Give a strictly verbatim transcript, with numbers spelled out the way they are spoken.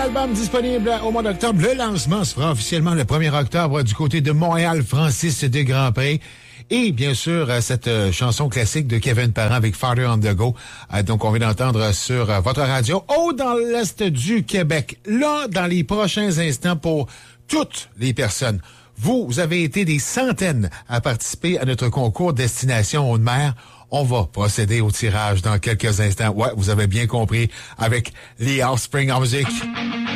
Album disponible au mois d'octobre. Le lancement se fera officiellement le premier octobre du côté de Montréal, Francis de Grandpré. Et bien sûr, cette chanson classique de Kevin Parent avec Father on the Go. Donc, on vient d'entendre sur votre radio. Oh, dans l'Est du Québec. Là, dans les prochains instants, pour toutes les personnes. Vous, vous avez été des centaines à participer à notre concours Destination Haute-Mer. On va procéder au tirage dans quelques instants. Ouais, vous avez bien compris, avec les Offspring en musique.